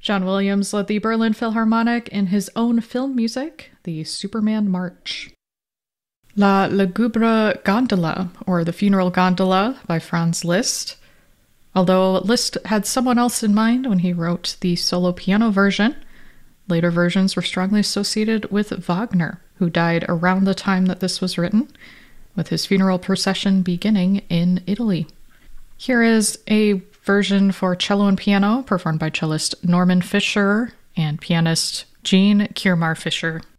John Williams led the Berlin Philharmonic in his own film music, the Superman March. La Lugubre Gondola, or The Funeral Gondola, by Franz Liszt. Although Liszt had someone else in mind when he wrote the solo piano version, later versions were strongly associated with Wagner, who died around the time that this was written, with his funeral procession beginning in Italy. Here is a version for cello and piano performed by cellist Norman Fischer and pianist Jean Kiermar Fischer.